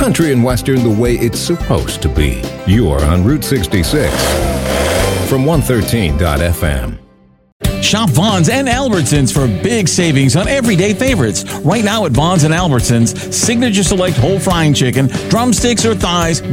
Country and Western the way it's supposed to be. You're on Route 66 from 113.fm. Shop Vons and Albertsons for big savings on everyday favorites. Right now at Vons and Albertsons, Signature Select whole frying chicken, drumsticks or thighs,